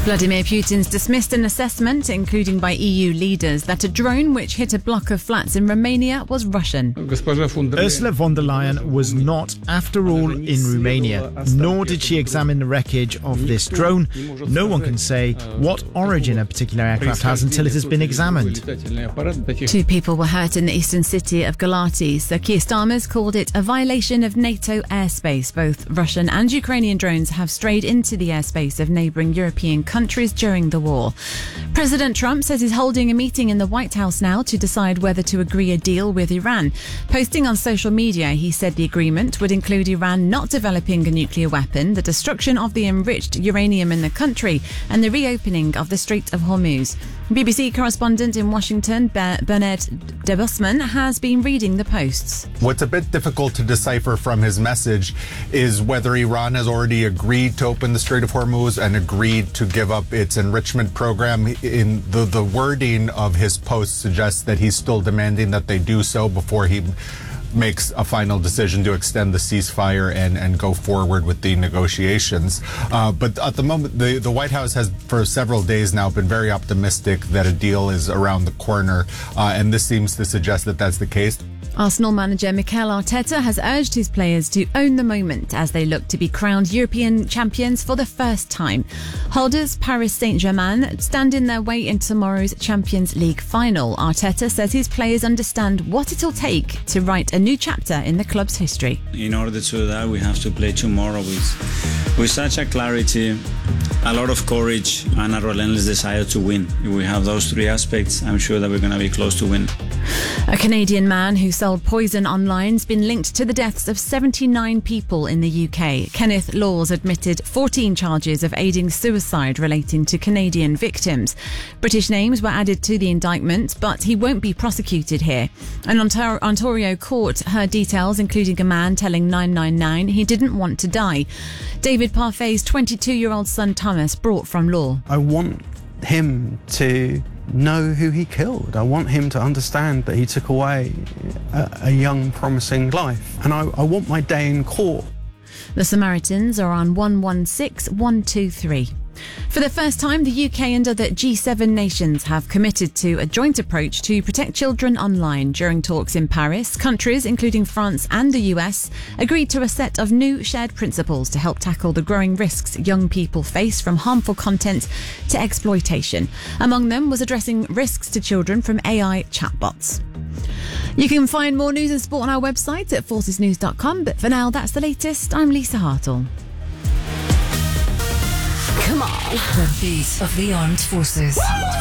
Vladimir Putin's dismissed an assessment, including by EU leaders, that a drone which hit a block of flats in Romania was Russian. Ursula von der Leyen was not, after all, in Romania, nor did she examine the wreckage of this drone. No one can say what origin a particular aircraft has until it has been examined. 2 people were hurt in the eastern city of Galati. Sir Keir Starmer's called it a violation of NATO airspace. Both Russian and Ukrainian drones have strayed into the airspace of neighbouring European countries during the war. President Trump says he's holding a meeting in the White House now to decide whether to agree a deal with Iran. Posting on social media, he said the agreement would include Iran not developing a nuclear weapon, the destruction of the enriched uranium in the country, and the reopening of the Strait of Hormuz. BBC correspondent in Washington, Bernard Debusman, has been reading the posts. What's a bit difficult to decipher from his message is whether Iran has already agreed to open the Strait of Hormuz and agreed to give up its enrichment program. In the wording of his post suggests that he's still demanding that they do so before he makes a final decision to extend the ceasefire and go forward with the negotiations. But at the moment, the White House has for several days now been very optimistic that a deal is around the corner, and this seems to suggest that that's the case. Arsenal manager Mikel Arteta has urged his players to own the moment as they look to be crowned European champions for the first time. Holders Paris Saint-Germain stand in their way in tomorrow's Champions League final. Arteta says his players understand what it'll take to write a new chapter in the club's history. In order to do that, we have to play tomorrow with such a clarity, a lot of courage, and a relentless desire to win. If we have those 3 aspects, I'm sure that we're going to be close to win. A Canadian man who sold poison online has been linked to the deaths of 79 people in the UK. Kenneth Laws admitted 14 charges of aiding suicide relating to Canadian victims. British names were added to the indictment, but he won't be prosecuted here. An Ontario court heard details, including a man telling 999 he didn't want to die. David Parfay's 22-year-old son Thomas brought from law. I want him to know who he killed. I want him to understand that he took away a young, promising life. And I want my day in court. The Samaritans are on 116123. For the first time, the UK and other G7 nations have committed to a joint approach to protect children online. During talks in Paris, countries, including France and the US, agreed to a set of new shared principles to help tackle the growing risks young people face from harmful content to exploitation. Among them was addressing risks to children from AI chatbots. You can find more news and sport on our website at forcesnews.com, but for now, that's the latest. I'm Lisa Hartle. Come on. The beat of the armed forces.